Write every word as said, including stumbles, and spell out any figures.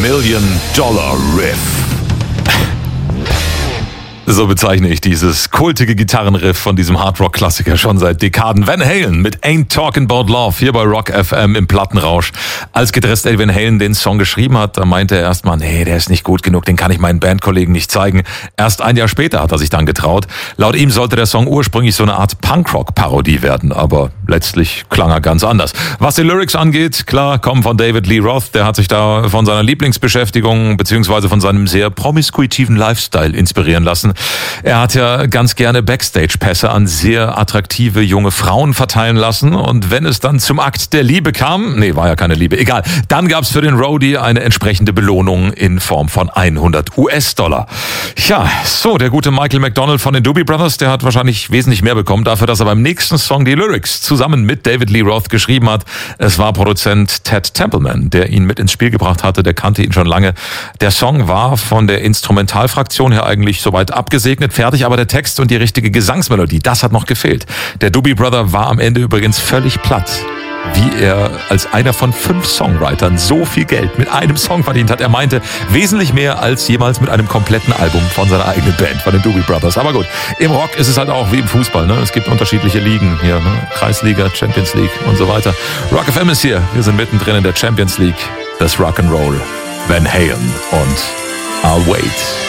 Million Dollar Riff. So bezeichne ich dieses kultige Gitarrenriff von diesem Hardrock-Klassiker schon seit Dekaden. Van Halen mit Ain't Talking About Love hier bei Rock F M im Plattenrausch. Als Gitarrist Eddie Van Halen den Song geschrieben hat, da meinte er erstmal, nee, der ist nicht gut genug, den kann ich meinen Bandkollegen nicht zeigen. Erst ein Jahr später hat er sich dann getraut. Laut ihm sollte der Song ursprünglich so eine Art Punkrock-Parodie werden, aber letztlich klang er ganz anders. Was die Lyrics angeht, klar, kommen von David Lee Roth, der hat sich da von seiner Lieblingsbeschäftigung beziehungsweise von seinem sehr promiskuitiven Lifestyle inspirieren lassen. Er hat ja ganz gerne Backstage-Pässe an sehr attraktive junge Frauen verteilen lassen und wenn es dann zum Akt der Liebe kam, nee, war ja keine Liebe, egal, dann gab's für den Roadie eine entsprechende Belohnung in Form von hundert US-Dollar. Ja, so, der gute Michael McDonald von den Doobie Brothers, der hat wahrscheinlich wesentlich mehr bekommen dafür, dass er beim nächsten Song die Lyrics zusammen mit David Lee Roth geschrieben hat. Es war Produzent Ted Templeman, der ihn mit ins Spiel gebracht hatte, der kannte ihn schon lange. Der Song war von der Instrumentalfraktion her eigentlich soweit abgesegnet, fertig, aber der Text und die richtige Gesangsmelodie, das hat noch gefehlt. Der Doobie Brother war am Ende übrigens völlig platt, wie er als einer von fünf Songwritern so viel Geld mit einem Song verdient hat. Er meinte, wesentlich mehr als jemals mit einem kompletten Album von seiner eigenen Band, von den Doobie Brothers. Aber gut, im Rock ist es halt auch wie im Fußball, ne? Es gibt unterschiedliche Ligen hier, ne? Kreisliga, Champions League und so weiter. Rock F M ist hier, wir sind mittendrin in der Champions League des Rock'n'Roll. Van Halen und I'll Wait.